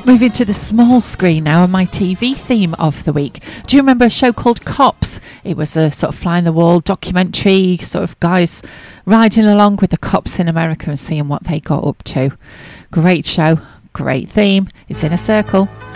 Moving to the small screen now, and my TV theme of the week. Do you remember a show called Cops? It was a sort of fly in the wall documentary, sort of guys riding along with the cops in America and seeing what they got up to. Great show, great theme. It's Inner Circle.